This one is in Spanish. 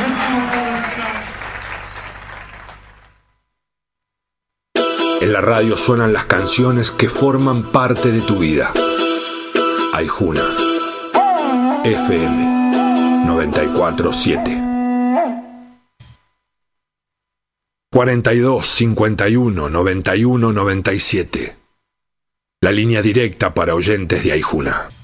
En la radio suenan las canciones que forman parte de tu vida. Aijuna, FM 94.7. 42 51 91 97. La línea directa para oyentes de Aijuna.